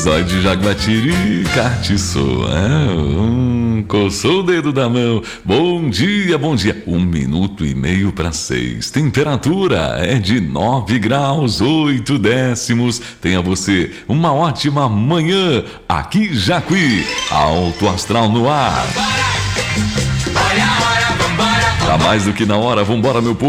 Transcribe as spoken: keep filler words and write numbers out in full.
Zóio de Jaguatiri, Catiçu, é, hum, coçou o dedo da mão. Bom dia, bom dia. Um minuto e meio para seis. Temperatura é de nove graus, oito décimos. Tenha você uma ótima manhã. Aqui, Jacuí, Alto Astral no ar. Tá mais do que na hora, vambora, meu povo.